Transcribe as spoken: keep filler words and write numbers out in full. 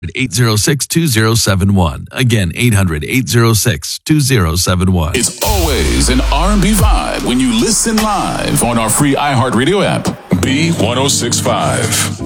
eight zero six, two zero seven one. Again, eight hundred, eight zero six, two zero seven one. It's always an R and B vibe when you listen live on our free iHeartRadio app. B ten sixty-five.